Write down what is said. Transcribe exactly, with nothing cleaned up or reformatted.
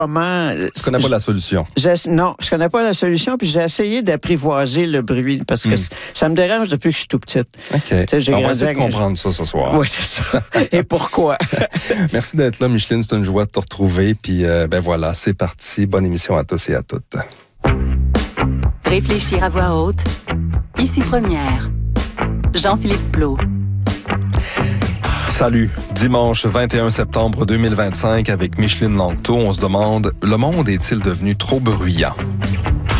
comment... Tu connais pas la solution. Non, je connais pas la solution, puis j'ai essayé d'apprivoiser le bruit, parce que mm. ça me dérange depuis que je suis tout petite. OK. J'ai On va essayer de comprendre ça ce soir. Oui, c'est ça. Et pourquoi? Merci d'être là, Micheline. C'est une joie de te retrouver. Puis, euh, ben voilà, c'est parti. Bonne émission à tous et à toutes. Réfléchir à voix haute. Ici Première. Jean-Philippe Plot. Salut, dimanche vingt et un septembre deux mille vingt-cinq avec Micheline Langto, on se demande, le monde est-il devenu trop bruyant?